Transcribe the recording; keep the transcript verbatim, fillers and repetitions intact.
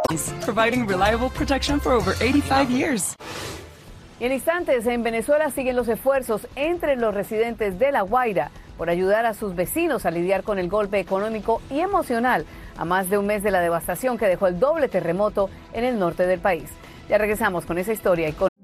providing reliable protection for over eighty-five years. Y en instantes, en Venezuela siguen los esfuerzos entre los residentes de La Guaira por ayudar a sus vecinos a lidiar con el golpe económico y emocional a más de un mes de la devastación que dejó el doble terremoto en el norte del país. Ya regresamos con esa historia y con